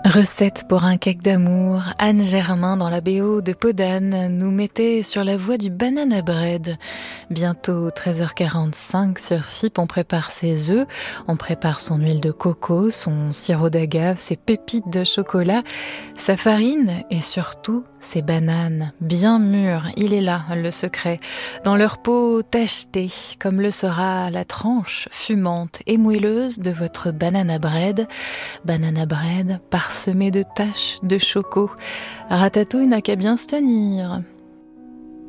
Recette pour un cake d'amour, Anne Germain dans la BO de Podane nous mettait sur la voie du banana bread. Bientôt 13h45 sur FIP, on prépare ses œufs, on prépare son huile de coco, son sirop d'agave, ses pépites de chocolat, sa farine et surtout ses bananes bien mûres. Il est là le secret, dans leur peau tachetée, comme le sera la tranche fumante et moelleuse de votre banana bread parsemé de taches de choco. Ratatouille n'a qu'à bien se tenir.